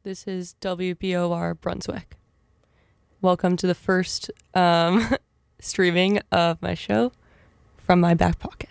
This is WBOR Brunswick. Welcome to the first streaming of my show from my back pocket.